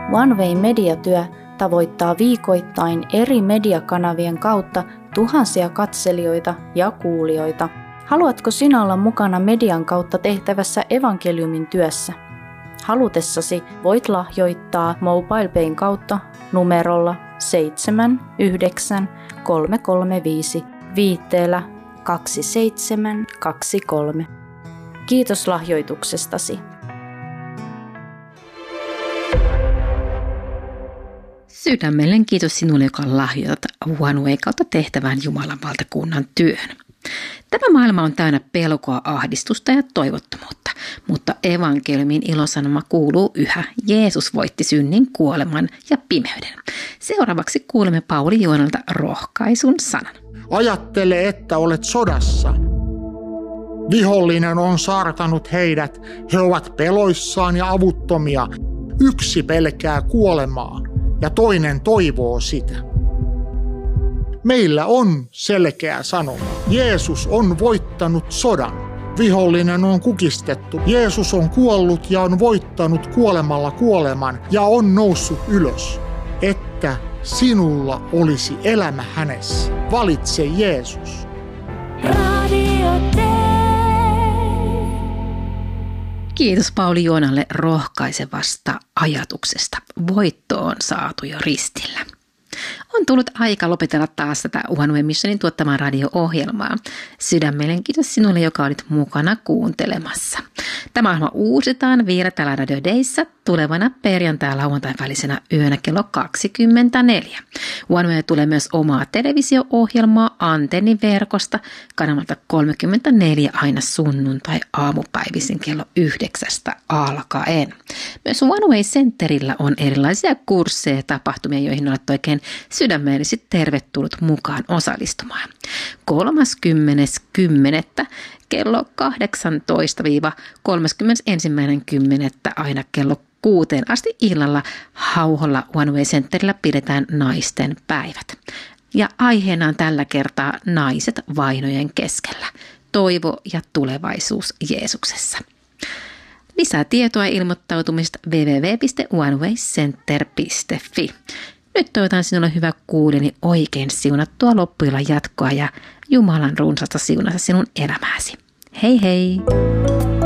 One Way mediatyö tavoittaa viikoittain eri mediakanavien kautta tuhansia katselijoita ja kuulijoita. Haluatko sinä olla mukana median kautta tehtävässä evankeliumin työssä? Halutessasi voit lahjoittaa MobilePayn kautta numerolla 79335 viitteellä 2723. Kiitos lahjoituksestasi. Sydämellinen kiitos sinulle, joka lahjoitat One Way kautta tehtävään Jumalan valtakunnan työhön. Tämä maailma on täynnä pelkoa, ahdistusta ja toivottomuutta, mutta evankeliumin ilosanoma kuuluu yhä. Jeesus voitti synnin, kuoleman ja pimeyden. Seuraavaksi kuulemme Pauli Joonalta rohkaisun sanan. Ajattele, että olet sodassa. Vihollinen on saartanut heidät. He ovat peloissaan ja avuttomia. Yksi pelkää kuolemaa ja toinen toivoo sitä. Meillä on selkeä sanoma. Jeesus on voittanut sodan. Vihollinen on kukistettu. Jeesus on kuollut ja on voittanut kuolemalla kuoleman ja on noussut ylös. Että sinulla olisi elämä hänessä. Valitse Jeesus. Kiitos Pauli Joonalle rohkaisevasta ajatuksesta. Voitto on saatu jo ristillä. On tullut aika lopetella taas tätä One Way Missionin tuottamaa radio-ohjelmaa. Sydämellinen kiitos sinulle, joka olit mukana kuuntelemassa. Tämä ohjelma uusitaan vielä täällä Radio Dayssä tulevana perjantai- lauantain välisenä yönä kello 24. One Way tulee myös omaa televisio-ohjelmaa antenniverkosta kanavalta 34 aina sunnuntai aamupäivisin kello 9 alkaen. Myös One Way Centerillä on erilaisia kursseja ja tapahtumia, joihin olet oikein sydämellisesti tervetullut mukaan osallistumaan. 30.10. kello 18-31.10. aina kello 6 asti illalla Hauholla One Way Centerillä pidetään naisten päivät. Ja aiheena on tällä kertaa naiset vainojen keskellä. Toivo ja tulevaisuus Jeesuksessa. Lisää tietoa ja ilmoittautumista www.onewaycenter.fi. Nyt toivotan sinulle hyvä kuulijani oikein siunattua loppuillan jatkoa ja Jumalan runsasta siunasta sinun elämääsi. Hei hei!